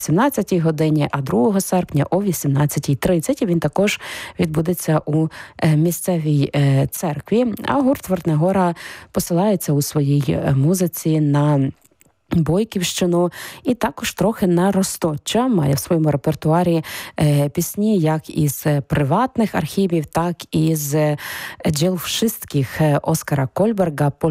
17-й годині, а 2 серпня о 18:30. Він також відбудеться у місцевій церкві. А гурт «Вертнегора» посилається у своїй музиці на Бойківщину і також трохи на Розточчя. Має в своєму репертуарі пісні як із приватних архівів, так і з джел wszystkich Оскара Кольберга,